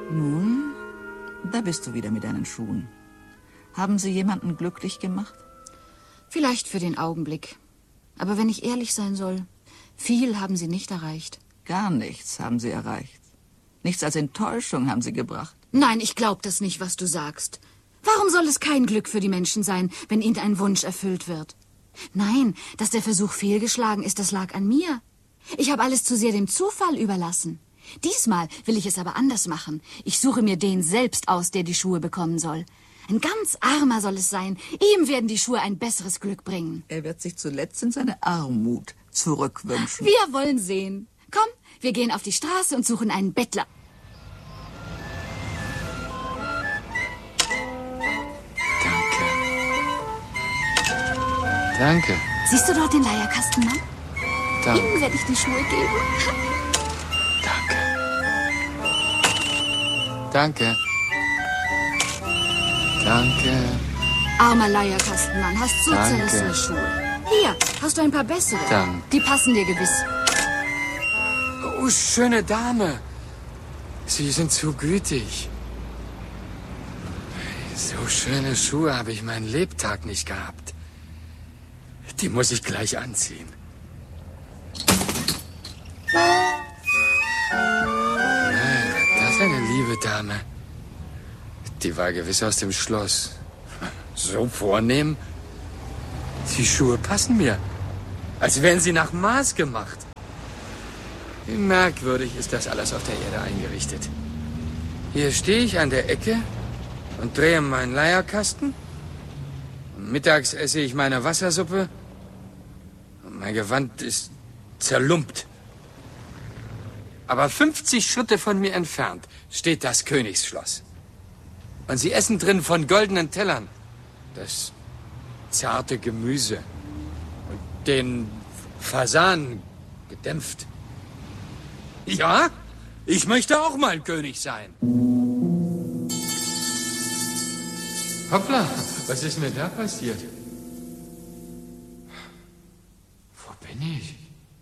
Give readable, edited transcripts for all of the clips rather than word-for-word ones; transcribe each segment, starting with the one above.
Nun, da bist du wieder mit deinen Schuhen. Haben sie jemanden glücklich gemacht? Vielleicht für den Augenblick. Aber wenn ich ehrlich sein soll, viel haben sie nicht erreicht. Gar nichts haben sie erreicht. Nichts als Enttäuschung haben sie gebracht. Nein, ich glaub das nicht, was du sagst. Warum soll es kein Glück für die Menschen sein, wenn ihnen ein Wunsch erfüllt wird? Nein, dass der Versuch fehlgeschlagen ist, das lag an mir. Ich habe alles zu sehr dem Zufall überlassen. Diesmal will ich es aber anders machen. Ich suche mir den selbst aus, der die Schuhe bekommen soll. Ein ganz Armer soll es sein. Ihm werden die Schuhe ein besseres Glück bringen. Er wird sich zuletzt in seine Armut zurückwünschen. Wir wollen sehen. Komm, wir gehen auf die Straße und suchen einen Bettler. Danke. Siehst du dort den Leierkastenmann? Danke. Ihm werde ich die Schuhe geben. Danke. Danke. Armer Leierkastenmann, hast so Danke. zerrissene Schuhe. Hier, hast du ein paar bessere. Danke. Die passen dir gewiss. Oh, schöne Dame. Sie sind so gütig. So schöne Schuhe habe ich meinen Lebtag nicht gehabt. Die muss ich gleich anziehen. Nein, das ist eine liebe Dame. Die war gewiss aus dem Schloss. So vornehm. Die Schuhe passen mir. Als wären sie nach Maß gemacht. Wie merkwürdig ist das alles auf der Erde eingerichtet. Hier stehe ich an der Ecke und drehe meinen Leierkasten. Und mittags esse ich meine Wassersuppe. Und mein Gewand ist zerlumpt. Aber 50 Schritte von mir entfernt steht das Königsschloss. Und sie essen drin von goldenen Tellern das zarte Gemüse und den Fasan gedämpft. Ja, ich möchte auch mal König sein. Hoppla, was ist mir da passiert? Wo bin ich?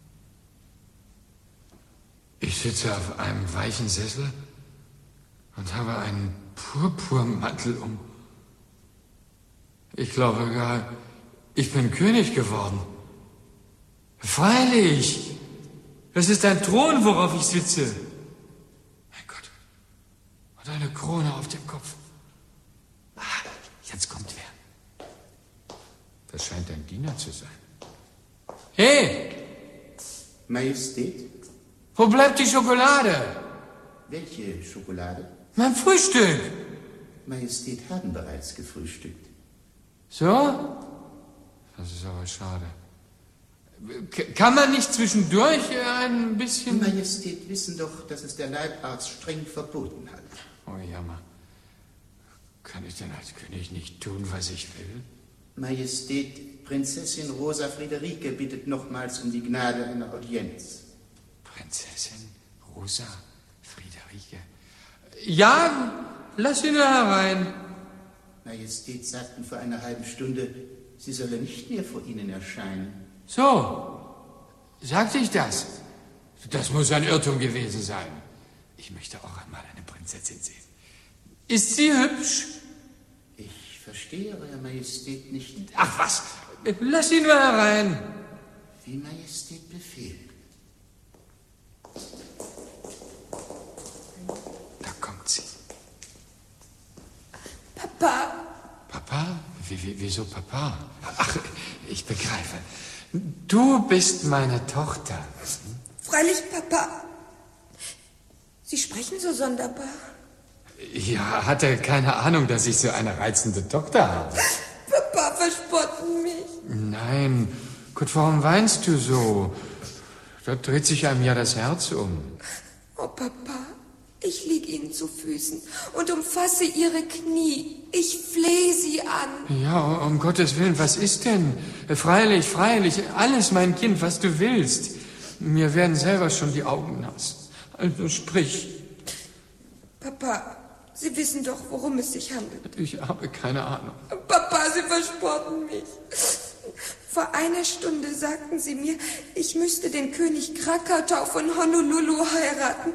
Ich sitze auf einem weichen Sessel und habe einen Purpurmantel um. Ich glaube gar, ich bin König geworden. Freilich! Das ist ein Thron, worauf ich sitze. Mein Gott. Und eine Krone auf dem Kopf. Ah, jetzt kommt wer. Das scheint ein Diener zu sein. Hey! Majestät? Wo bleibt die Schokolade? Welche Schokolade? Mein Frühstück. Majestät haben bereits gefrühstückt. So? Das ist aber schade. Kann man nicht zwischendurch ein bisschen... Majestät wissen doch, dass es der Leibarzt streng verboten hat. Oh, jammer. Kann ich denn als König nicht tun, was ich will? Majestät, Prinzessin Rosa Friederike bittet nochmals um die Gnade einer Audienz. Prinzessin Rosa Friederike. Ja, lass sie nur herein. Majestät sagten vor einer halben Stunde, sie solle nicht mehr vor Ihnen erscheinen. So, sagte ich das? Das muss ein Irrtum gewesen sein. Ich möchte auch einmal eine Prinzessin sehen. Ist sie hübsch? Ich verstehe Euer Majestät nicht. Ach was, lass sie nur herein. Wie Majestät befehlt. Da kommt sie. Papa. Papa? Wieso Papa? Ach, ich begreife. Du bist meine Tochter. Freilich, Papa. Sie sprechen so sonderbar. Ja, hatte keine Ahnung, dass ich so eine reizende Tochter habe. Papa, verspotten mich. Nein. Gut, warum weinst du so? Da dreht sich einem ja das Herz um. Oh, Papa, ich lieg Ihnen zu Füßen und umfasse Ihre Knie. Ich flehe Sie an. Ja, um Gottes Willen, was ist denn? Freilich, alles, mein Kind, was du willst. Mir werden selber schon die Augen nass. Also sprich. Papa, Sie wissen doch, worum es sich handelt. Ich habe keine Ahnung. Papa, Sie verspotten mich. Vor einer Stunde sagten Sie mir, ich müsste den König Krakatau von Honolulu heiraten.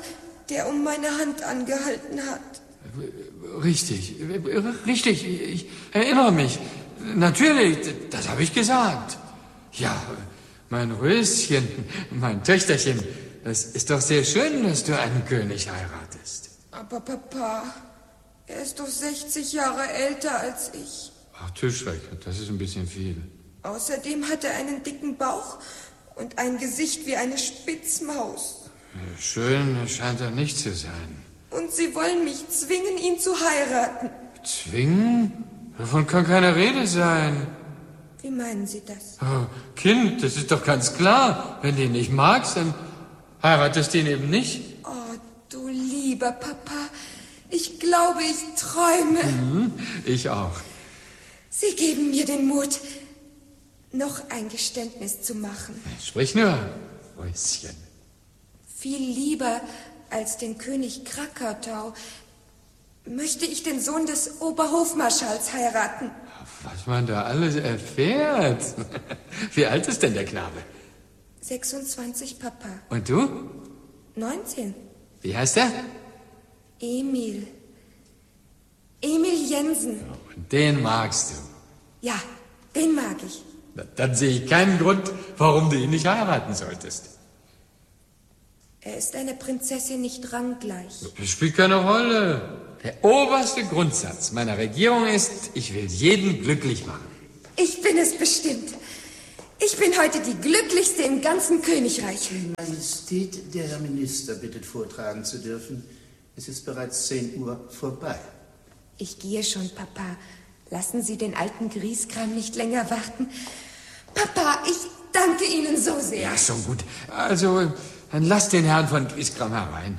der um meine Hand angehalten hat. Richtig, ich erinnere mich. Natürlich, das habe ich gesagt. Ja, mein Röschen, mein Töchterchen, das ist doch sehr schön, dass du einen König heiratest. Aber Papa, er ist doch 60 Jahre älter als ich. Ach, Tischreck, das ist ein bisschen viel. Außerdem hat er einen dicken Bauch und ein Gesicht wie eine Spitzmaus. Schön scheint er nicht zu sein. Und Sie wollen mich zwingen, ihn zu heiraten. Zwingen? Davon kann keine Rede sein. Wie meinen Sie das? Oh, Kind, das ist doch ganz klar. Wenn du ihn nicht magst, dann heiratest du ihn eben nicht. Oh, du lieber Papa. Ich glaube, ich träume. Ich auch. Sie geben mir den Mut, noch ein Geständnis zu machen. Sprich nur, Röschen. Viel lieber als den König Krakatau möchte ich den Sohn des Oberhofmarschalls heiraten. Was man da alles erfährt. Wie alt ist denn der Knabe? 26, Papa. Und du? 19. Wie heißt er? Emil. Emil Jensen. Und den magst du. Ja, den mag ich. Dann sehe ich keinen Grund, warum du ihn nicht heiraten solltest. Er ist einer Prinzessin nicht ranggleich. Das spielt keine Rolle. Der oberste Grundsatz meiner Regierung ist, ich will jeden glücklich machen. Ich bin es bestimmt. Ich bin heute die glücklichste im ganzen Königreich. Majestät, der Herr Minister bittet vortragen zu dürfen. Es ist bereits 10 Uhr vorbei. Ich gehe schon, Papa. Lassen Sie den alten Grieskram nicht länger warten. Papa, ich danke Ihnen so sehr. Ja, schon gut. Also, dann lass den Herrn von Grieskram herein.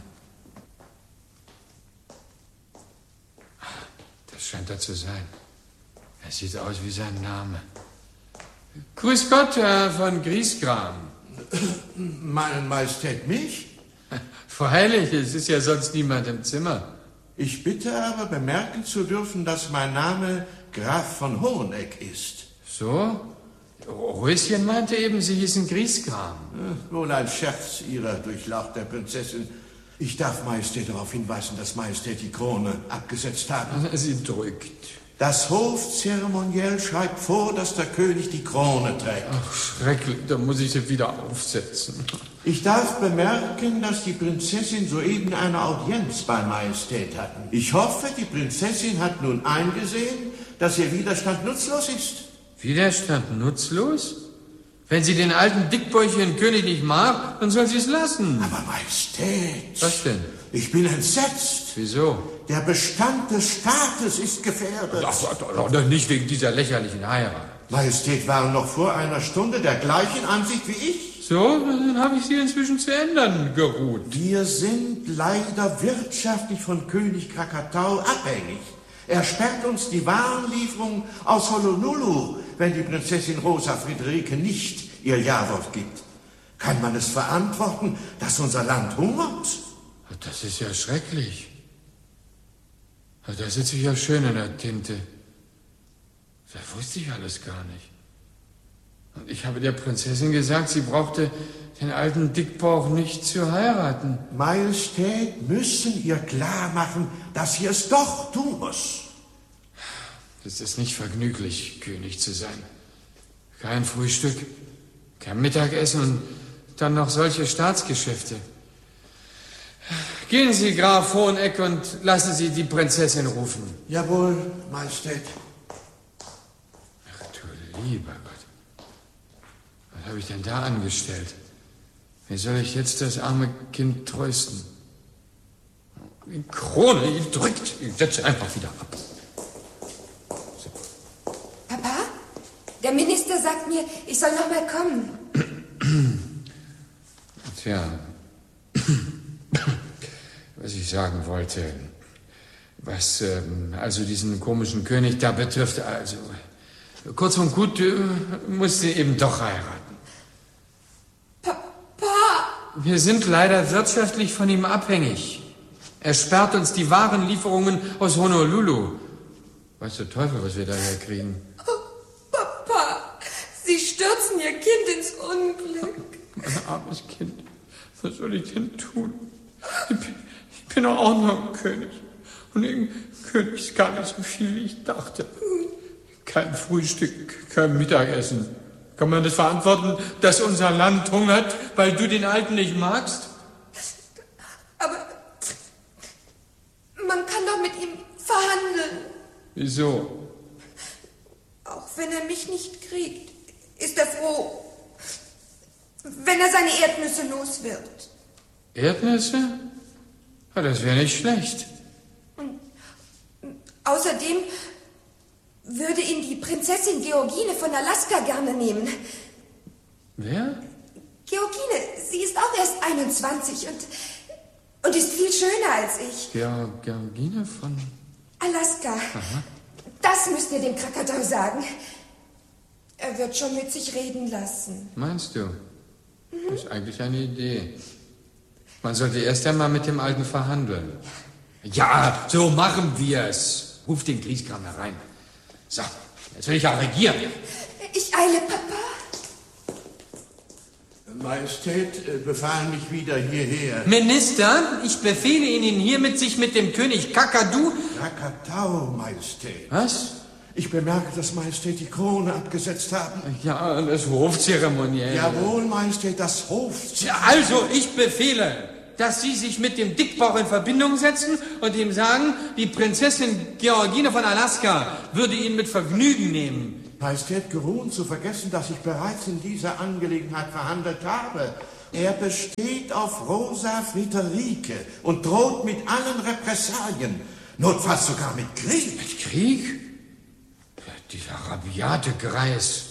Das scheint er zu sein. Er sieht aus wie sein Name. Grüß Gott, Herr von Grieskram. Meine Majestät, mich? Freilich, es ist ja sonst niemand im Zimmer. Ich bitte aber bemerken zu dürfen, dass mein Name Graf von Hoheneck ist. So? Röschen meinte eben, Sie hießen Grieskram. Wohl ein Scherz Ihrer durchlauchter Prinzessin. Ich darf Majestät darauf hinweisen, dass Majestät die Krone abgesetzt haben. Sie drückt. Das Hofzeremoniell schreibt vor, dass der König die Krone trägt. Ach, schrecklich, da muss ich sie wieder aufsetzen. Ich darf bemerken, dass die Prinzessin soeben eine Audienz bei Majestät hatten. Ich hoffe, die Prinzessin hat nun eingesehen, dass ihr Widerstand nutzlos ist. Widerstand nutzlos? Wenn sie den alten dickbäuchigen König nicht mag, dann soll sie es lassen. Aber Majestät... Was denn? Ich bin entsetzt. Wieso? Der Bestand des Staates ist gefährdet. Doch nicht wegen dieser lächerlichen Heirat. Majestät waren noch vor einer Stunde der gleichen Ansicht wie ich. So, dann habe ich sie inzwischen zu ändern geruht. Wir sind leider wirtschaftlich von König Krakatau abhängig. Er sperrt uns die Warenlieferung aus Honolulu, wenn die Prinzessin Rosa Friederike nicht ihr Ja-Wort gibt. Kann man es verantworten, dass unser Land hungert? Das ist ja schrecklich. Das sitze ich ja schön in der Tinte. Das wusste ich alles gar nicht. Und ich habe der Prinzessin gesagt, sie brauchte den alten Dickbauch nicht zu heiraten. Majestät müssen ihr klar machen, dass sie es doch tun muss. Es ist nicht vergnüglich, König zu sein. Kein Frühstück, kein Mittagessen und dann noch solche Staatsgeschäfte. Gehen Sie, Graf Hoheneck, und lassen Sie die Prinzessin rufen. Jawohl, Majestät. Ach du lieber Gott. Was habe ich denn da angestellt? Wie soll ich jetzt das arme Kind trösten? Die Krone, die drückt. Ich setze einfach wieder ab. So. Papa, der Minister sagt mir, ich soll noch mal kommen. Tja, was ich sagen wollte, was also diesen komischen König da betrifft, also kurz und gut, musste eben doch heiraten. Papa! Wir sind leider wirtschaftlich von ihm abhängig. Er sperrt uns die Warenlieferungen aus Honolulu. Weiß der Teufel, was wir daher kriegen. Oh, Papa, Sie stürzen Ihr Kind ins Unglück. Mein armes Kind, was soll ich denn tun? Ich bin auch noch ein König. Und ein König ist gar nicht so viel, wie ich dachte. Kein Frühstück, kein Mittagessen. Kann man das verantworten, dass unser Land hungert, weil du den Alten nicht magst? Aber man kann doch mit ihm verhandeln. Wieso? Auch wenn er mich nicht kriegt, ist er froh, wenn er seine Erdnüsse los wird. Erdnüsse? Ja, das wäre nicht schlecht. Und außerdem würde ihn die Prinzessin Georgine von Alaska gerne nehmen. Wer? Georgine, sie ist auch erst 21 und ist viel schöner als ich. Georgine von... Alaska. Aha. Das müsst ihr dem Krakatau sagen. Er wird schon mit sich reden lassen. Meinst du? Das ist eigentlich eine Idee. Man sollte erst einmal mit dem Alten verhandeln. Ja, so machen wir es. Ruf den Grieskram herein. So, jetzt will ich auch regieren. Ich eile, Papa. Majestät befahlen mich wieder hierher. Minister, ich befehle Ihnen hiermit, sich mit dem König Kakadu... Krakatau, Majestät. Was? Ich bemerke, dass Majestät die Krone abgesetzt haben. Ja, das Hofzeremoniell. Jawohl, Majestät, das Hofzeremoniell. Also, ich befehle, dass Sie sich mit dem Dickbauch in Verbindung setzen und ihm sagen, die Prinzessin Georgine von Alaska würde ihn mit Vergnügen nehmen. Majestät, geruhen zu vergessen, dass ich bereits in dieser Angelegenheit verhandelt habe. Er besteht auf Rosa Friederike und droht mit allen Repressalien, notfalls sogar mit Krieg. Mit Krieg? Dieser rabiate Greis.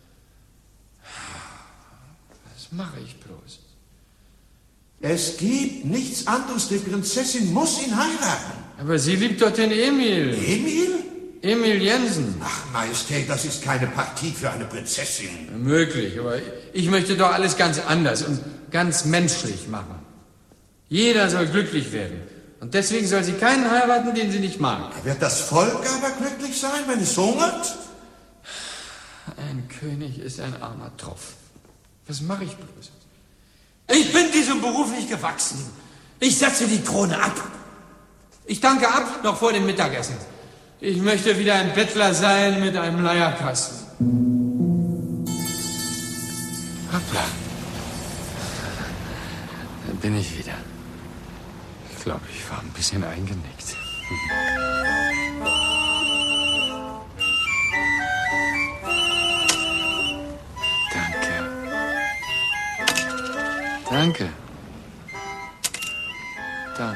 Was mache ich bloß? Es gibt nichts anderes. Die Prinzessin muss ihn heiraten. Aber sie liebt doch den Emil. Emil? Emil Jensen. Ach, Majestät, das ist keine Partie für eine Prinzessin. Möglich, aber ich möchte doch alles ganz anders und ganz menschlich machen. Jeder soll glücklich werden. Und deswegen soll sie keinen heiraten, den sie nicht mag. Wird das Volk aber glücklich sein, wenn es hungert? Ein König ist ein armer Tropf. Was mache ich bloß? Ich bin diesem Beruf nicht gewachsen. Ich setze die Krone ab. Ich danke ab, noch vor dem Mittagessen. Ich möchte wieder ein Bettler sein mit einem Leierkasten. Hoppla. Da bin ich wieder. Ich glaube, ich war ein bisschen eingenickt. Danke. Danke.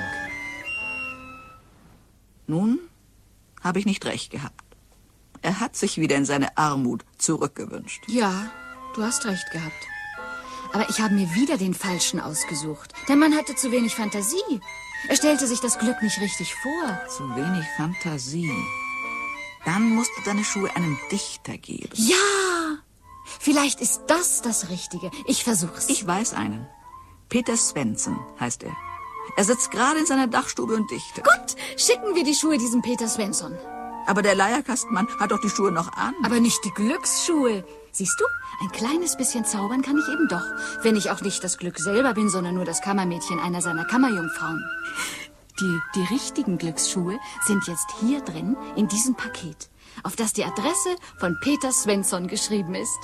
Nun habe ich nicht recht gehabt. Er hat sich wieder in seine Armut zurückgewünscht. Ja, du hast recht gehabt. Aber ich habe mir wieder den Falschen ausgesucht. Der Mann hatte zu wenig Fantasie. Er stellte sich das Glück nicht richtig vor. Zu wenig Fantasie. Dann musst du deine Schuhe einem Dichter geben. Ja! Vielleicht ist das Richtige. Ich versuch's. Ich weiß einen. Peter Svensson heißt er. Er sitzt gerade in seiner Dachstube und dichtet. Gut, schicken wir die Schuhe diesem Peter Svensson. Aber der Leierkastenmann hat doch die Schuhe noch an. Aber nicht die Glücksschuhe. Siehst du, ein kleines bisschen zaubern kann ich eben doch. Wenn ich auch nicht das Glück selber bin, sondern nur das Kammermädchen einer seiner Kammerjungfrauen. Die richtigen Glücksschuhe sind jetzt hier drin, in diesem Paket, auf das die Adresse von Peter Svensson geschrieben ist.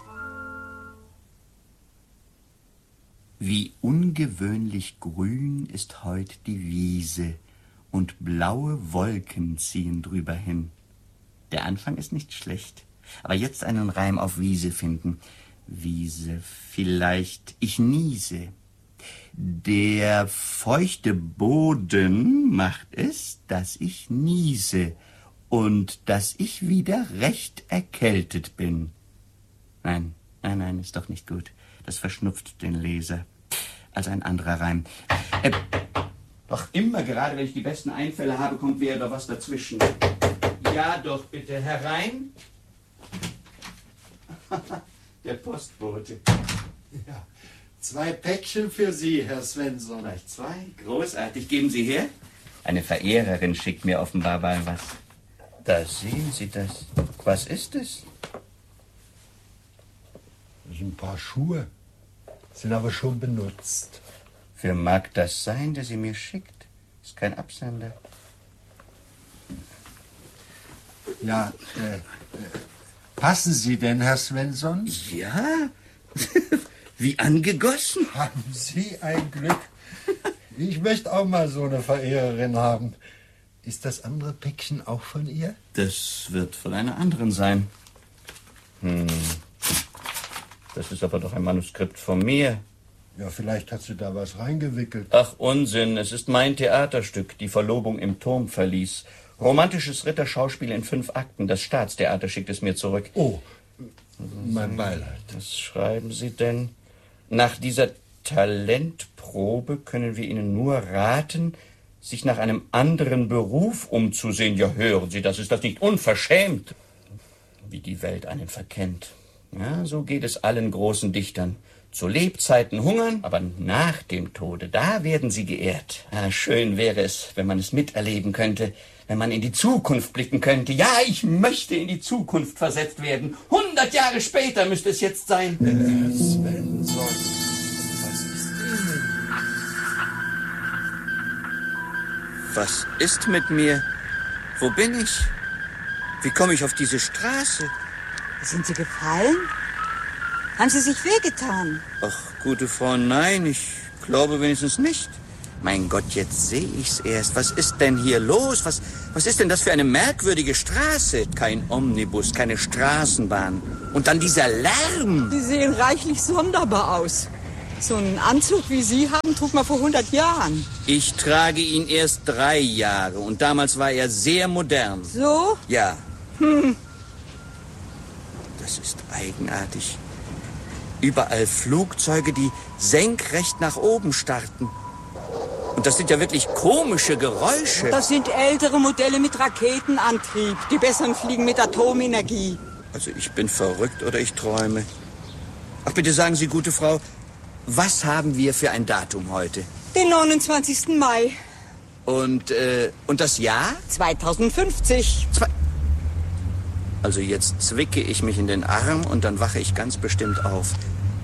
Wie ungewöhnlich grün ist heut die Wiese und blaue Wolken ziehen drüber hin. Der Anfang ist nicht schlecht, aber jetzt einen Reim auf Wiese finden. Wiese, vielleicht ich niese. Der feuchte Boden macht es, dass ich niese und dass ich wieder recht erkältet bin. Nein, ist doch nicht gut. Das verschnupft den Leser. Also ein anderer Reim. Doch immer, gerade wenn ich die besten Einfälle habe, kommt wieder doch was dazwischen. Ja, doch bitte herein. Der Postbote. Ja, 2 Päckchen für Sie, Herr Svensson. Gleich 2? Großartig. Geben Sie her. Eine Verehrerin schickt mir offenbar mal was. Da sehen Sie das. Was ist es? Das sind ein paar Schuhe. Sind aber schon benutzt. Wer mag das sein, der sie mir schickt? Ist kein Absender. Ja, passen Sie denn, Herr Svensson? Ja, wie angegossen. Haben Sie ein Glück. Ich möchte auch mal so eine Verehrerin haben. Ist das andere Päckchen auch von ihr? Das wird von einer anderen sein. Das ist aber doch ein Manuskript von mir. Ja, vielleicht hat sie da was reingewickelt. Ach, Unsinn. Es ist mein Theaterstück, Die Verlobung im Turmverlies. Romantisches Ritterschauspiel in 5 Akten. Das Staatstheater schickt es mir zurück. Oh, mein Beileid. Was schreiben Sie denn? Nach dieser Talentprobe können wir Ihnen nur raten, sich nach einem anderen Beruf umzusehen. Ja, hören Sie, ist das nicht unverschämt? Wie die Welt einen verkennt. Ja, so geht es allen großen Dichtern. Zu Lebzeiten hungern, aber nach dem Tode, da werden sie geehrt. Ja, schön wäre es, wenn man es miterleben könnte, wenn man in die Zukunft blicken könnte. Ja, ich möchte in die Zukunft versetzt werden. 100 Jahre später müsste es jetzt sein. Herr Svensson, was ist Ihnen? Was ist mit mir? Wo bin ich? Wie komme ich auf diese Straße? Sind Sie gefallen? Haben Sie sich wehgetan? Ach, gute Frau, nein, ich glaube wenigstens nicht. Mein Gott, jetzt sehe ich's erst. Was ist denn hier los? Was ist denn das für eine merkwürdige Straße? Kein Omnibus, keine Straßenbahn. Und dann dieser Lärm. Sie sehen reichlich sonderbar aus. So einen Anzug wie Sie haben, trug man vor 100 Jahren. Ich trage ihn erst 3 Jahre und damals war er sehr modern. So? Ja. Das ist eigenartig. Überall Flugzeuge, die senkrecht nach oben starten. Und das sind ja wirklich komische Geräusche. Das sind ältere Modelle mit Raketenantrieb. Die besseren fliegen mit Atomenergie. Also ich bin verrückt oder ich träume. Ach, bitte sagen Sie, gute Frau, was haben wir für ein Datum heute? Den 29. Mai. Und das Jahr? 2050. Also jetzt zwicke ich mich in den Arm und dann wache ich ganz bestimmt auf.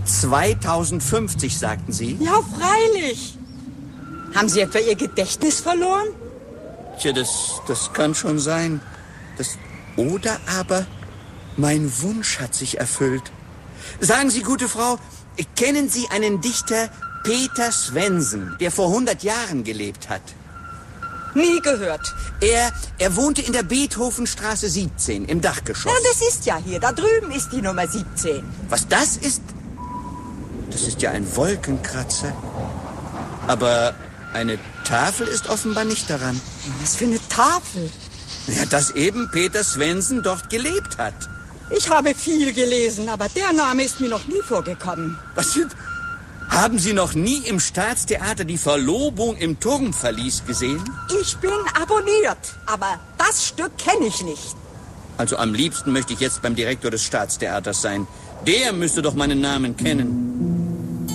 2050, sagten Sie? Ja, freilich. Haben Sie etwa Ihr Gedächtnis verloren? Tja, das kann schon sein. Oder aber mein Wunsch hat sich erfüllt. Sagen Sie, gute Frau, kennen Sie einen Dichter, Peter Svensson, der vor 100 Jahren gelebt hat? Nie gehört. Er wohnte in der Beethovenstraße 17 im Dachgeschoss. Ja, das ist ja hier. Da drüben ist die Nummer 17. Was das ist? Das ist ja ein Wolkenkratzer. Aber eine Tafel ist offenbar nicht daran. Was für eine Tafel? Ja, dass eben Peter Svensson dort gelebt hat. Ich habe viel gelesen, aber der Name ist mir noch nie vorgekommen. Haben Sie noch nie im Staatstheater Die Verlobung im Turmverlies gesehen? Ich bin abonniert, aber das Stück kenne ich nicht. Also am liebsten möchte ich jetzt beim Direktor des Staatstheaters sein. Der müsste doch meinen Namen kennen.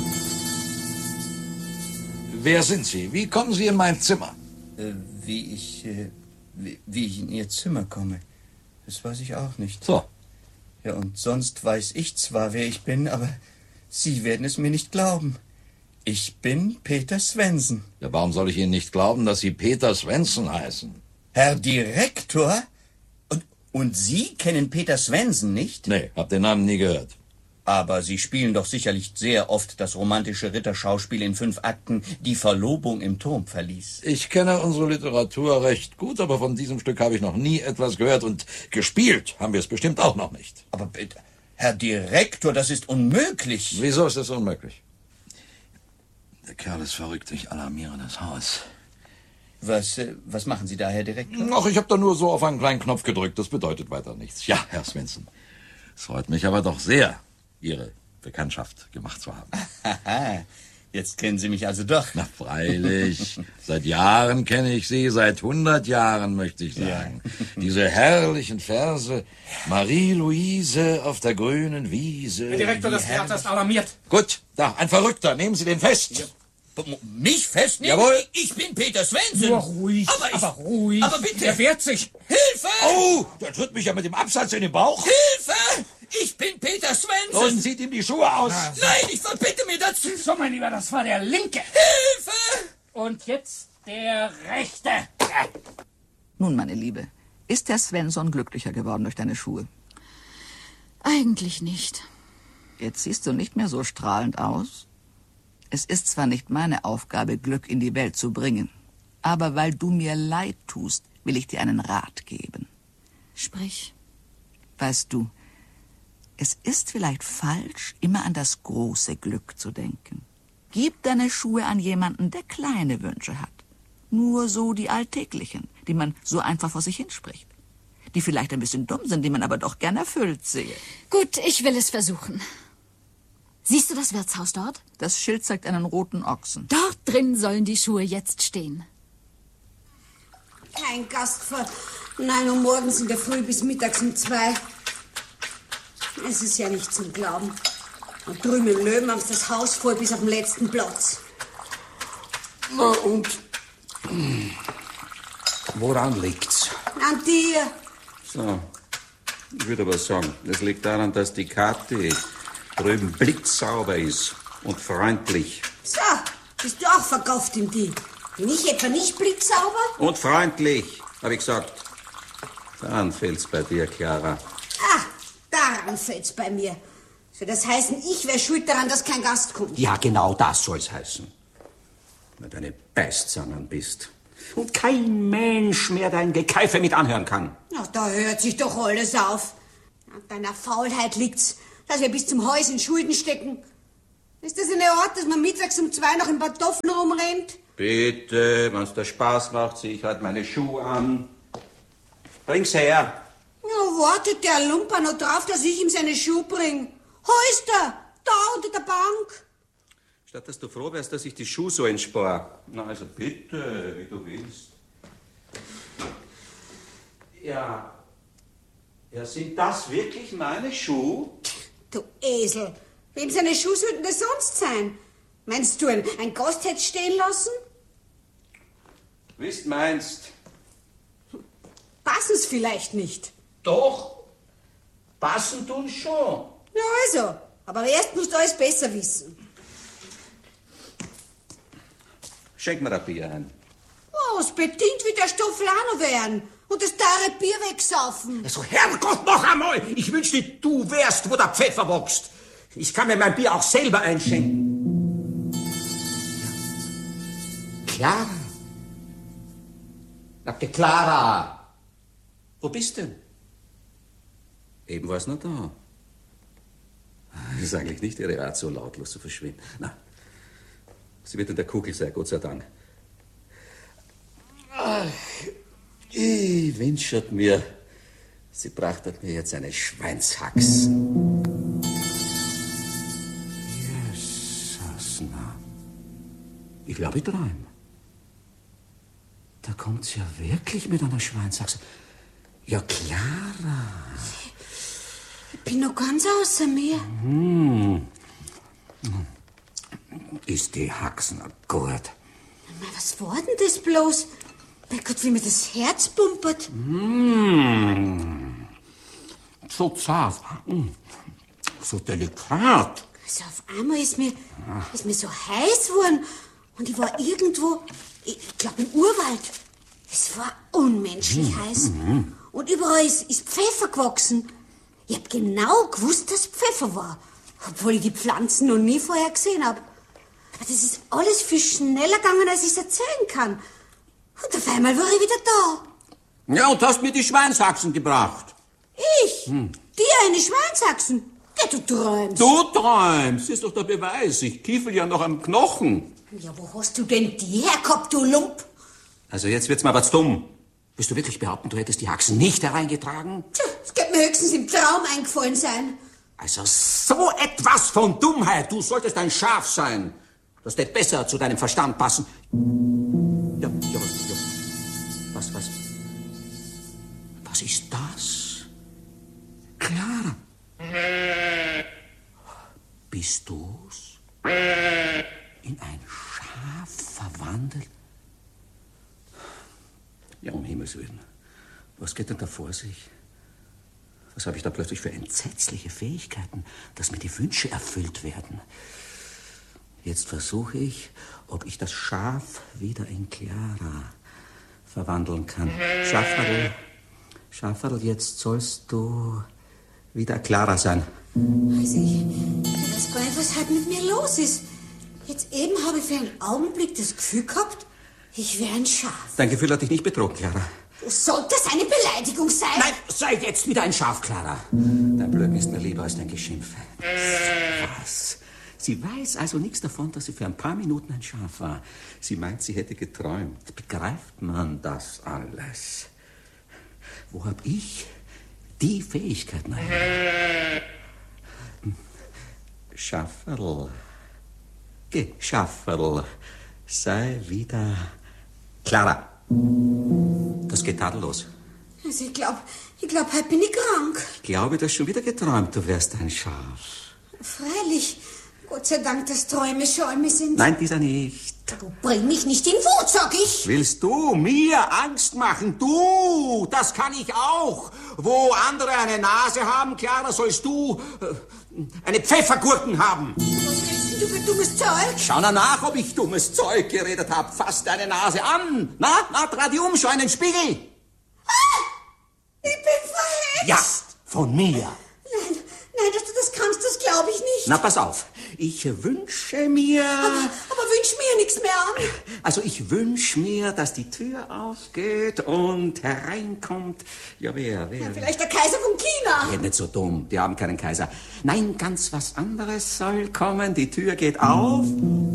Wer sind Sie? Wie kommen Sie in mein Zimmer? Wie ich in Ihr Zimmer komme, das weiß ich auch nicht. So. Ja, und sonst weiß ich zwar, wer ich bin, aber Sie werden es mir nicht glauben. Ich bin Peter Svensson. Ja, warum soll ich Ihnen nicht glauben, dass Sie Peter Svensson heißen? Herr Direktor? Und Sie kennen Peter Svensson nicht? Nee, hab den Namen nie gehört. Aber Sie spielen doch sicherlich sehr oft das romantische Ritterschauspiel in 5 Akten, Die Verlobung im Turmverlies. Ich kenne unsere Literatur recht gut, aber von diesem Stück habe ich noch nie etwas gehört und gespielt haben wir es bestimmt auch noch nicht. Aber bitte, Herr Direktor, das ist unmöglich. Wieso ist das unmöglich? Der Kerl ist verrückt, ich alarmiere das Haus. Was machen Sie da, Herr Direktor? Ach, ich habe da nur so auf einen kleinen Knopf gedrückt, das bedeutet weiter nichts. Ja, Herr Svensson, es freut mich aber doch sehr, Ihre Bekanntschaft gemacht zu haben. Haha, jetzt kennen Sie mich also doch. Na freilich, seit Jahren kenne ich Sie, seit 100 Jahren möchte ich sagen. Ja. Diese herrlichen Verse, Marie-Louise auf der grünen Wiese. Der Direktor des Theaters ist alarmiert. Gut, da, ein Verrückter, nehmen Sie den fest. Ja. Mich festnehmen? Jawohl. Ich bin Peter Svensson. Nur ruhig, aber ruhig. Aber bitte. Er wehrt sich. Hilfe! Oh, der tritt mich ja mit dem Absatz in den Bauch. Hilfe! Ich bin Peter Svensson. Und zieht ihm die Schuhe aus. Nein, ich verbitte mir dazu. So, mein Lieber, das war der Linke. Hilfe! Und jetzt der Rechte. Nun, meine Liebe, ist Herr Svensson glücklicher geworden durch deine Schuhe? Eigentlich nicht. Jetzt siehst du nicht mehr so strahlend aus. Es ist zwar nicht meine Aufgabe, Glück in die Welt zu bringen, aber weil du mir leid tust, will ich dir einen Rat geben. Sprich. Weißt du, es ist vielleicht falsch, immer an das große Glück zu denken. Gib deine Schuhe an jemanden, der kleine Wünsche hat. Nur so die alltäglichen, die man so einfach vor sich hinspricht. Die vielleicht ein bisschen dumm sind, die man aber doch gern erfüllt sehe. Gut, ich will es versuchen. Siehst du das Wirtshaus dort? Das Schild zeigt einen roten Ochsen. Dort drin sollen die Schuhe jetzt stehen. Kein Gast vor 9 Uhr morgens in der Früh bis mittags um 2. Es ist ja nicht zum Glauben. Und drüben im Löwen haben sie das Haus voll bis auf den letzten Platz. Na und? Woran liegt's? An dir. So, ich würde aber sagen, es liegt daran, dass die Kathi drüben blitzsauber ist und freundlich. So, bist du auch verkauft in die? Bin ich etwa nicht blitzsauber? Und freundlich, habe ich gesagt. Daran fehlt's bei dir, Clara. Ah, daran fehlt's bei mir. Soll das heißen, ich wäre schuld daran, dass kein Gast kommt? Ja, genau das soll's heißen. Weil du eine Beistzangen bist. Und kein Mensch mehr dein Gekeife mit anhören kann. Ach, da hört sich doch alles auf. An deiner Faulheit liegt's, dass wir bis zum Hals in Schulden stecken. Ist das eine Art, dass man mittags um 2 noch in Pantoffeln rumrennt? Bitte, wenn's dir Spaß macht, zieh ich halt meine Schuhe an. Bring's her. Ja, wartet der Lumper noch drauf, dass ich ihm seine Schuhe bring. Wo ist er? Da unter der Bank. Statt dass du froh wärst, dass ich die Schuhe so entspar. Na, also bitte, wie du willst. Ja. Ja, sind das wirklich meine Schuhe? Du Esel. Wem seine Schuhe sollten das sonst sein? Meinst du, ein Gast hätte stehen lassen? Wie's meinst? Passen's vielleicht nicht. Doch. Passen tun schon. Ja, also. Aber erst musst du alles besser wissen. Schenk mir ein Bier ein. Was, bedient wie der Stoffel auch noch werden. Und das teure Bier wegsaufen. Also Herrgott, noch einmal! Ich wünschte, du wärst, wo der Pfeffer wächst. Ich kann mir mein Bier auch selber einschenken. Clara. Sagte Clara. Wo bist du denn? Eben war's noch da. Ist eigentlich nicht ihre Art, so lautlos zu verschwinden. Na, sie wird in der Kugel sein, Gott sei Dank. Ach, ich wünschert mir, sie brachtet mir jetzt eine Schweinshax. Jesus, na. Ich glaube, ich träum. Da kommt sie ja wirklich mit einer Schweinshax. Ja, Clara. Ich bin noch ganz außer mir. Ist die Haxen gut. Was war denn das bloß? Bei Gott, wie mir das Herz pumpert. So zart. So delikat. Also auf einmal ist mir so heiß geworden. Und ich war irgendwo, ich glaube im Urwald. Es war unmenschlich heiß. Und überall ist Pfeffer gewachsen. Ich hab genau gewusst, dass Pfeffer war. Obwohl ich die Pflanzen noch nie vorher gesehen hab. Aber das ist alles viel schneller gegangen, als ich es erzählen kann. Und auf einmal war ich wieder da. Ja, und hast mir die Schweinshaxen gebracht. Ich? Dir eine Schweinshaxen? Ja, du träumst. Du träumst, ist doch der Beweis. Ich kiefel ja noch am Knochen. Ja, wo hast du denn die hergehabt, du Lump? Also jetzt wird's mir aber zu dumm. Willst du wirklich behaupten, du hättest die Haxen nicht hereingetragen? Tja, das könnte mir höchstens im Traum eingefallen sein. Also so etwas von Dummheit. Du solltest ein Schaf sein. Das hätte besser zu deinem Verstand passen. Ja. Was ist das? Clara. Bist du's? In ein Schaf verwandelt? Ja, um Himmels Willen. Was geht denn da vor sich? Was habe ich da plötzlich für entsetzliche Fähigkeiten, dass mir die Wünsche erfüllt werden? Jetzt versuche ich, ob ich das Schaf wieder in Clara verwandeln kann. Schafferl, jetzt sollst du wieder Clara sein. Also ich weiß gar nicht, was halt mit mir los ist. Jetzt eben habe ich für einen Augenblick das Gefühl gehabt, ich wäre ein Schaf. Dein Gefühl hat dich nicht betrogen, Clara. Soll das eine Beleidigung sein? Nein, sei jetzt wieder ein Schaf, Clara. Dein Blöken ist mir lieber als dein Geschimpfe. Was? Sie weiß also nichts davon, dass sie für ein paar Minuten ein Schaf war. Sie meint, sie hätte geträumt. Begreift man das alles? Wo hab ich die Fähigkeiten? Schafferl. Geh, Schafferl. Sei wieder Clara. Das geht tadellos. Also ich glaube, heute bin ich krank. Ich glaube, du hast schon wieder geträumt, du wärst ein Schaf. Freilich. Gott sei Dank, dass Träume Schäume sind. Nein, dieser nicht. Du bring mich nicht in Wut, sag ich. Willst du mir Angst machen? Du, das kann ich auch. Wo andere eine Nase haben, Clara, sollst du eine Pfeffergurken haben. Was willst du für dummes Zeug? Schau nach, ob ich dummes Zeug geredet habe. Fass deine Nase an. Na, dreh die um, schau in den Spiegel. Ah, ich bin verhetzt. Ja, von mir. Nein, dass du das kannst, das glaube ich nicht. Na, pass auf. Ich wünsche mir... Aber wünsch mir nichts mehr an. Also ich wünsche mir, dass die Tür aufgeht und hereinkommt... Ja, wer? Ja, vielleicht der Kaiser von China. Ja, nicht so dumm, die haben keinen Kaiser. Nein, ganz was anderes soll kommen. Die Tür geht auf.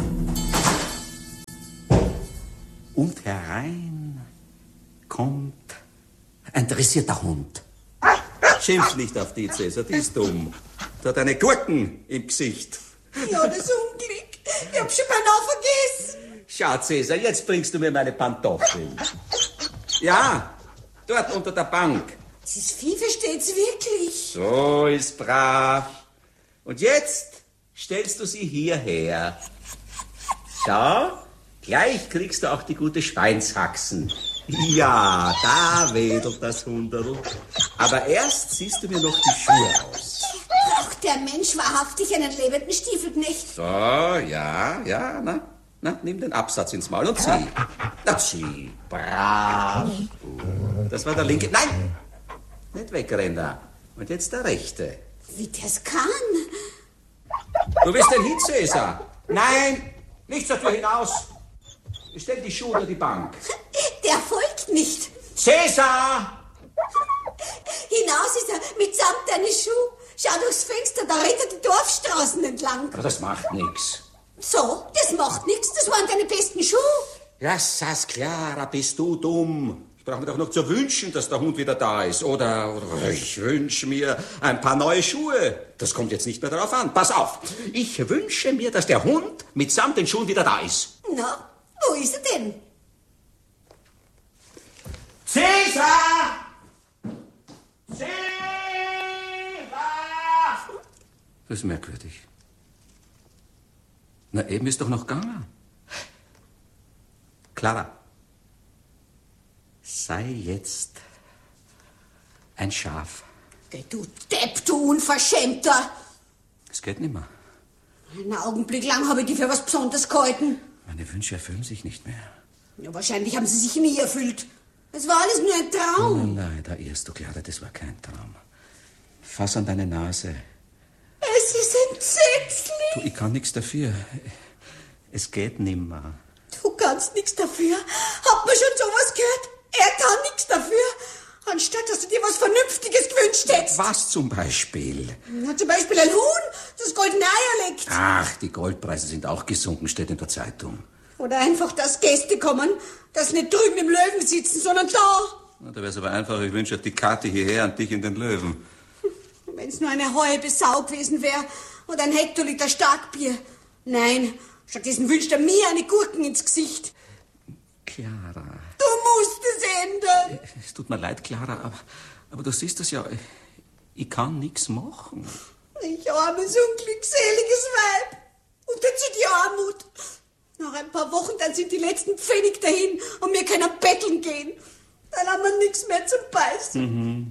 Und herein kommt ein dressierter Hund. Schimpf nicht auf die, Cäsar, die ist dumm. Die hat eine Gurken im Gesicht. Ja, das Unglück. Ich hab schon beinahe vergessen. Schau, Cäsar, jetzt bringst du mir meine Pantoffeln. Ja, dort unter der Bank. Dieses Vieh versteht's wirklich. So ist brav. Und jetzt stellst du sie hierher. Schau, gleich kriegst du auch die gute Schweinshaxen. Ja, da wedelt das Hunderl. Aber erst ziehst du mir noch die Schuhe aus. Braucht der Mensch wahrhaftig einen lebenden Stiefelknecht? So, ja, na, nimm den Absatz ins Maul und zieh. Na, zieh, brav. Das war der linke. Nein, nicht wegrennen da. Und jetzt der rechte. Wie das kann? Du bist ein Hit, Cäsar. Nein, nicht zur Tür hinaus. Stell die Schuhe unter die Bank. Der folgt nicht. Cäsar! Hinaus ist er mitsamt deine Schuhe. Schau durchs Fenster, da rennt er die Dorfstraßen entlang. Aber das macht nix. So, das macht nichts. Das waren deine besten Schuhe. Ja, Sas, Clara, bist du dumm. Ich brauche mir doch noch zu wünschen, dass der Hund wieder da ist. Oder ich wünsche mir ein paar neue Schuhe. Das kommt jetzt nicht mehr darauf an. Pass auf. Ich wünsche mir, dass der Hund mitsamt den Schuhen wieder da ist. Na, wo ist er denn? Cäsar! Cäsar! Das ist merkwürdig. Na, eben ist doch noch gegangen. Clara, sei jetzt ein Schaf. Du Depp, du Unverschämter. Es geht nicht mehr. Einen Augenblick lang habe ich die für was Besonderes gehalten. Meine Wünsche erfüllen sich nicht mehr. Ja, wahrscheinlich haben sie sich nie erfüllt. Es war alles nur ein Traum. Nein, da irrst du, Clara, das war kein Traum. Fass an deine Nase. Es ist entsetzlich. Du, ich kann nichts dafür. Es geht nimmer. Du kannst nichts dafür. Hat man schon sowas gehört? Er kann nichts dafür. Anstatt, dass du dir was Vernünftiges gewünscht hättest. Was zum Beispiel? Na, zum Beispiel ein Huhn, das goldene Eier legt. Ach, die Goldpreise sind auch gesunken, steht in der Zeitung. Oder einfach, dass Gäste kommen, dass nicht drüben im Löwen sitzen, sondern da. Na, da wär's aber einfach, ich wünsche die Karte hierher und dich in den Löwen. Wenn's nur eine halbe Sau gewesen wäre und ein Hektoliter Starkbier. Nein, stattdessen wünscht er mir eine Gurken ins Gesicht. Clara. Du musst es ändern. Es tut mir leid, Clara, aber du siehst das ja, ich kann nichts machen. Ich armes, unglückseliges Weib. Und dazu die Armut. Nach ein paar Wochen, dann sind die letzten Pfennig dahin und wir können betteln gehen. Dann haben wir nichts mehr zum Beißen. Mhm.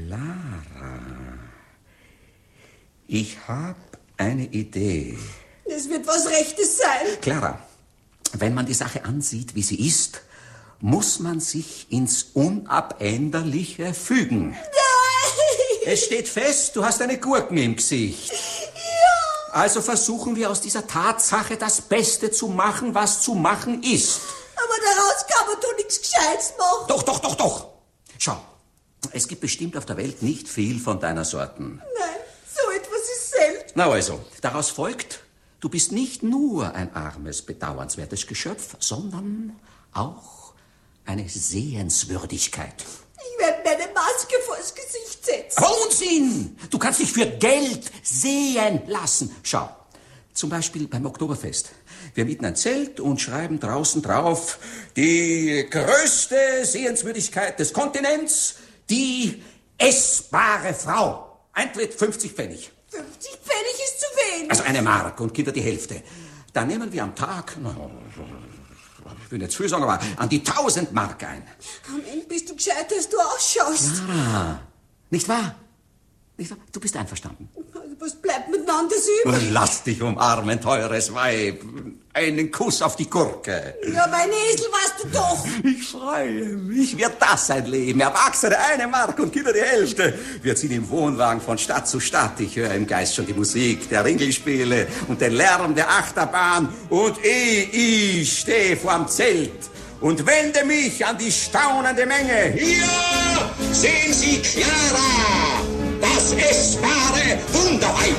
Clara, ich hab eine Idee. Das wird was Rechtes sein. Clara, wenn man die Sache ansieht, wie sie ist, muss man sich ins Unabänderliche fügen. Nein! Es steht fest, du hast eine Gurken im Gesicht. Ja! Also versuchen wir aus dieser Tatsache das Beste zu machen, was zu machen ist. Aber daraus kann man doch nichts Gescheites machen. Doch. Schau, es gibt bestimmt auf der Welt nicht viel von deiner Sorten. Nein, so etwas ist selten. Na also, daraus folgt, du bist nicht nur ein armes, bedauernswertes Geschöpf, sondern auch eine Sehenswürdigkeit. Ich werde mir eine Maske vors Gesicht setzen. Unsinn! Du kannst dich für Geld sehen lassen. Schau, zum Beispiel beim Oktoberfest. Wir mieten ein Zelt und schreiben draußen drauf, die größte Sehenswürdigkeit des Kontinents, die essbare Frau. Eintritt 50 Pfennig. 50 Pfennig ist zu wenig. Also 1 Mark und Kinder die Hälfte. Dann nehmen wir am Tag, ich will jetzt viel sagen, aber an die 1000 Mark ein. Am Ende bist du gescheit, dass du ausschaust. Clara, nicht wahr? Du bist einverstanden. Also was bleibt miteinander übrig? Lass dich umarmen, teures Weib. Einen Kuss auf die Gurke. Ja, mein Esel, weißt du doch. Ich freue mich. Wird das ein Leben? Erwachsene 1 Mark und Kinder die Hälfte. Wir ziehen im Wohnwagen von Stadt zu Stadt. Ich höre im Geist schon die Musik der Ringelspiele und den Lärm der Achterbahn. Und ich stehe vorm Zelt und wende mich an die staunende Menge. Hier sehen Sie Clara, das essbare Wunderweib.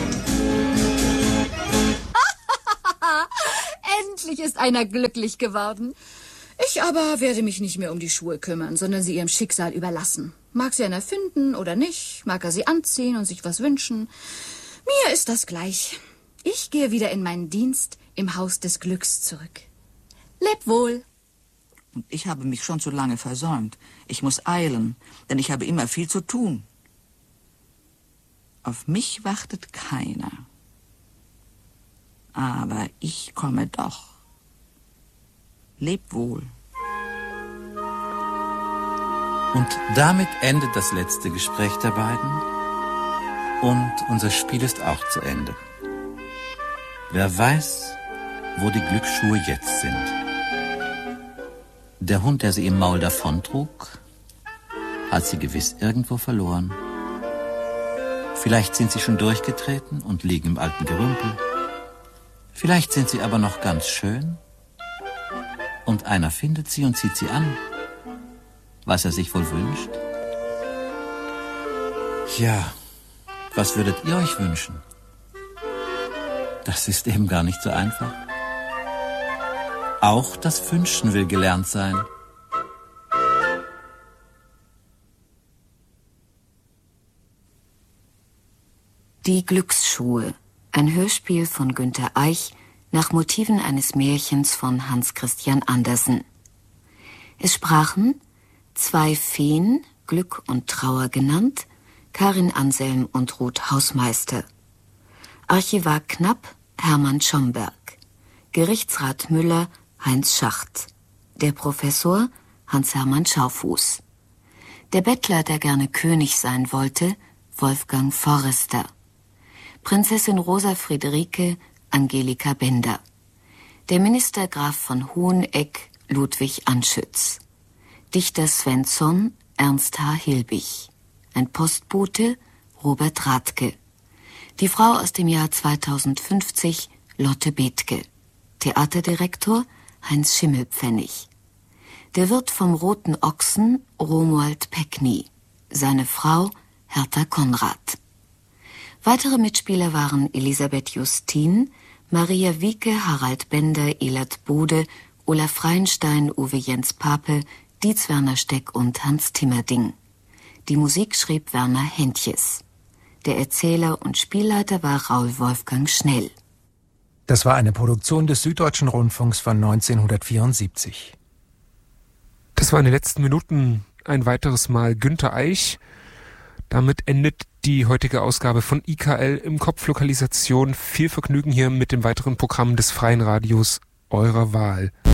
Endlich ist einer glücklich geworden. Ich aber werde mich nicht mehr um die Schuhe kümmern, sondern sie ihrem Schicksal überlassen. Mag sie einer finden oder nicht, mag er sie anziehen und sich was wünschen. Mir ist das gleich. Ich gehe wieder in meinen Dienst im Haus des Glücks zurück. Leb wohl. Und ich habe mich schon zu lange versäumt. Ich muss eilen, denn ich habe immer viel zu tun. Auf mich wartet keiner. Aber ich komme doch. Leb wohl. Und damit endet das letzte Gespräch der beiden. Und unser Spiel ist auch zu Ende. Wer weiß, wo die Glücksschuhe jetzt sind. Der Hund, der sie im Maul davontrug, hat sie gewiss irgendwo verloren. Vielleicht sind sie schon durchgetreten und liegen im alten Gerümpel. Vielleicht sind sie aber noch ganz schön. Und einer findet sie und zieht sie an, was er sich wohl wünscht. Ja, was würdet ihr euch wünschen? Das ist eben gar nicht so einfach. Auch das Wünschen will gelernt sein. Die Glücksschuhe, ein Hörspiel von Günter Eich nach Motiven eines Märchens von Hans Christian Andersen. Es sprachen 2 Feen, Glück und Trauer genannt, Karin Anselm und Ruth Hausmeister. Archivar Knapp, Hermann Schomberg. Gerichtsrat Müller, Heinz Schacht. Der Professor, Hans-Hermann Schaufuß. Der Bettler, der gerne König sein wollte, Wolfgang Forrester. Prinzessin Rosa Friederike, Angelika Bender. Der Minister Graf von Hoheneck, Ludwig Anschütz. Dichter Svensson, Ernst H. Hilbig. Ein Postbote, Robert Rathke. Die Frau aus dem Jahr 2050, Lotte Bethke. Theaterdirektor, Heinz Schimmelpfennig. Der Wirt vom Roten Ochsen, Romuald Peckny. Seine Frau, Hertha Konrad. Weitere Mitspieler waren Elisabeth Justin, Maria Wieke, Harald Bender, Elert Bode, Olaf Reinstein, Uwe Jens Pape, Dietz Werner Steck und Hans Timmerding. Die Musik schrieb Werner Hentjes. Der Erzähler und Spielleiter war Raul Wolfgang Schnell. Das war eine Produktion des Süddeutschen Rundfunks von 1974. Das war in den letzten Minuten ein weiteres Mal Günter Eich. Damit endet die heutige Ausgabe von IKL im Kopf Lokalisation. Viel Vergnügen hier mit dem weiteren Programm des Freien Radios eurer Wahl.